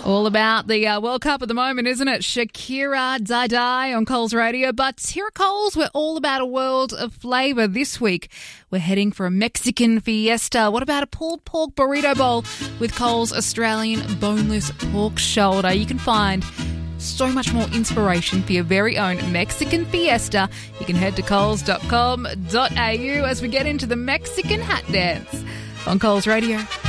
All about the World Cup at the moment, isn't it? Shakira, Die Die on Coles Radio. But here at Coles, we're all about a world of flavour. This week, we're heading for a Mexican fiesta. What about a pulled pork burrito bowl with Coles Australian boneless pork shoulder? You can find so much more inspiration for your very own Mexican fiesta. You can head to coles.com.au as we get into the Mexican hat dance on Coles Radio.